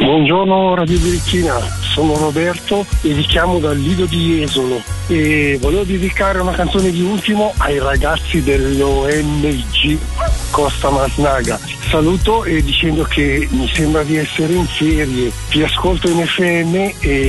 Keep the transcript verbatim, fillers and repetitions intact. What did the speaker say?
Buongiorno Radio Birichina, sono Roberto e vi chiamo dal Lido di Jesolo e volevo dedicare una canzone di Ultimo ai ragazzi dell'O M G Costa Masnaga. Saluto e dicendo che mi sembra di essere in ferie, vi ascolto in F M e